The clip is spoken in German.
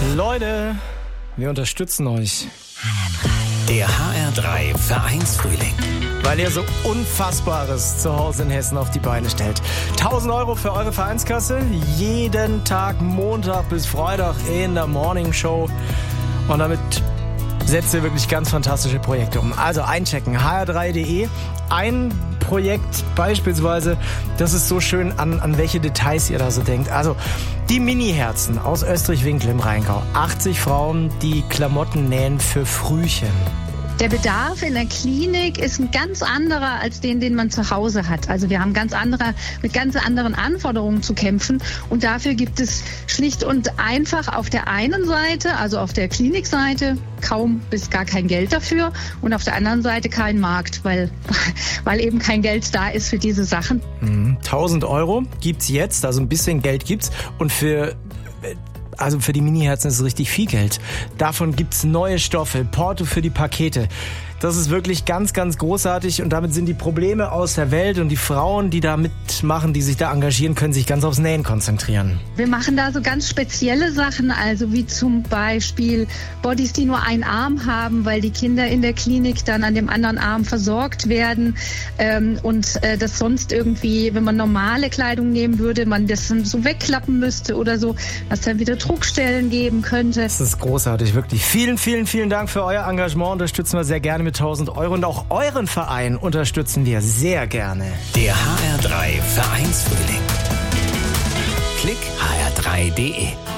Leute, wir unterstützen euch. Der HR3 Vereinsfrühling. Weil ihr so Unfassbares zu Hause in Hessen auf die Beine stellt. 1.000 € für eure Vereinskasse. Jeden Tag Montag bis Freitag in der Morning Show. Und damit setzt ihr wirklich ganz fantastische Projekte um. Also einchecken, hr3.de. Ein Projekt beispielsweise, das ist so schön, an welche Details ihr da so denkt. Also die Mini-Herzen aus Österreich-Winkel im Rheingau. 80 Frauen, die Klamotten nähen für Frühchen. Der Bedarf in der Klinik ist ein ganz anderer als den man zu Hause hat. Also wir haben mit ganz anderen Anforderungen zu kämpfen. Und dafür gibt es schlicht und einfach auf der einen Seite, also auf der Klinikseite, kaum bis gar kein Geld dafür. Und auf der anderen Seite kein Markt, weil eben kein Geld da ist für diese Sachen. 1.000 € gibt's jetzt, also ein bisschen Geld gibt's. Und für die Mini-Herzen ist es richtig viel Geld. Davon gibt's neue Stoffe, Porto für die Pakete. Das ist wirklich ganz, ganz großartig und damit sind die Probleme aus der Welt und die Frauen, die da mitmachen, die sich da engagieren, können sich ganz aufs Nähen konzentrieren. Wir machen da so ganz spezielle Sachen, also wie zum Beispiel Bodies, die nur einen Arm haben, weil die Kinder in der Klinik dann an dem anderen Arm versorgt werden und das sonst irgendwie, wenn man normale Kleidung nehmen würde, man das dann so wegklappen müsste oder so, dass dann wieder Druckstellen geben könnte. Das ist großartig, wirklich. Vielen, vielen, vielen Dank für euer Engagement. Unterstützen wir sehr gerne mit 1.000 € und auch euren Verein unterstützen wir sehr gerne. Der HR3 Vereinsfrühling. Klick hr3.de.